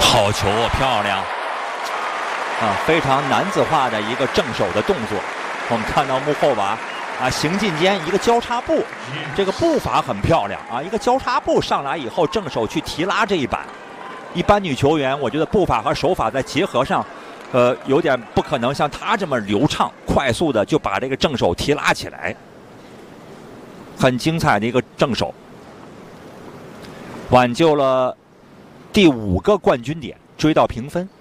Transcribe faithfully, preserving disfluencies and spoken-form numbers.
好球啊，漂亮！啊，非常男子化的一个正手的动作。我们看到穆后娃啊，行进间一个交叉步，这个步伐很漂亮啊，一个交叉步上来以后，正手去提拉这一板。一般女球员，我觉得步伐和手法在结合上，呃，有点不可能像她这么流畅、快速的就把这个正手提拉起来。很精彩的一个正手，挽救了第五个冠军点，追到平分。